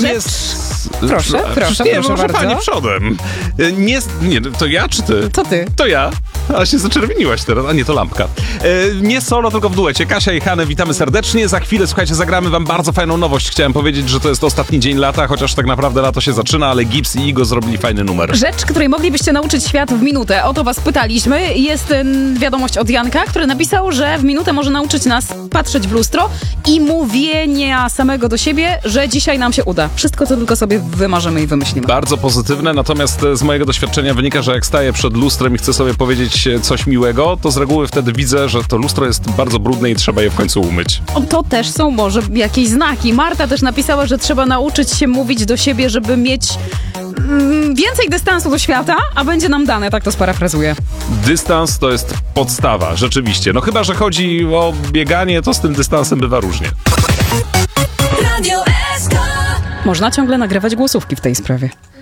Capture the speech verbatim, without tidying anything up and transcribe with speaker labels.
Speaker 1: Nie
Speaker 2: Proszę, proszę,
Speaker 1: nie,
Speaker 2: proszę
Speaker 1: może
Speaker 2: bardzo.
Speaker 1: pani przodem. Nie, nie, to ja czy ty?
Speaker 2: To ty.
Speaker 1: To ja. A się zaczerwieniłaś teraz, a nie, to lampka. E, nie solo, tylko w duecie. Kasia i Hanę witamy serdecznie. Za chwilę, słuchajcie, zagramy wam bardzo fajną nowość. Chciałem powiedzieć, że to jest ostatni dzień lata, chociaż tak naprawdę lato się zaczyna, ale Gibbs i Igo zrobili fajny numer.
Speaker 2: Rzecz, której moglibyście nauczyć świat w minutę. O to was pytaliśmy. Jest y, wiadomość od Janka, który napisał, że w minutę może nauczyć nas patrzeć w lustro i mówienia samego do siebie, że dzisiaj nam się uda. Wszystko, co tylko sobie wymarzymy i wymyślimy.
Speaker 1: Bardzo pozytywne, natomiast z mojego doświadczenia wynika, że jak staję przed lustrem i chcę sobie powiedzieć coś miłego, to z reguły wtedy widzę, że to lustro jest bardzo brudne i trzeba je w końcu umyć.
Speaker 2: O, to też są może jakieś znaki. Marta też napisała, że trzeba nauczyć się mówić do siebie, żeby mieć mm, więcej dystansu do świata, a będzie nam dane, tak to sparafrazuję.
Speaker 1: Dystans to jest podstawa, rzeczywiście. No chyba, że chodzi o bieganie, to z tym dystansem bywa różnie.
Speaker 2: Można ciągle nagrywać głosówki w tej sprawie.